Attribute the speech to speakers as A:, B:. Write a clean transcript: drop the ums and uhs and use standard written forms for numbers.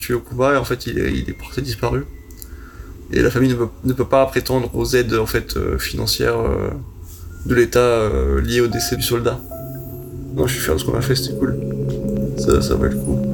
A: tué au combat et en fait il est porté disparu. Et la famille ne peut pas prétendre aux aides en fait financières de l'État liées au décès du soldat. Non, je suis fier de ce qu'on a fait, c'était cool. Ça valait le coup.